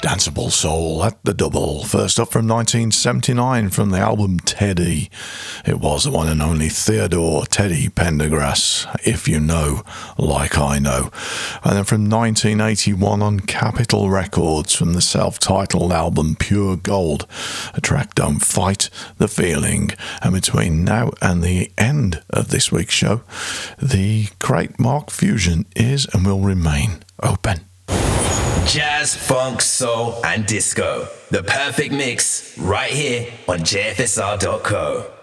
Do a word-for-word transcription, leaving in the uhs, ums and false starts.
Danceable Soul at the double. First up from nineteen seventy-nine from the album Teddy. It was the one and only Theodore Teddy Pendergrass, If You Know, Like I Know. And then from nineteen eighty-one on Capitol Records from the self-titled album Pure Gold, a track Don't Fight the Feeling. And between now and the end of this week's show, the Crate Mark Fusion is and will remain open. Jazz, funk, soul, and disco. The perfect mix right here on J F S R dot co.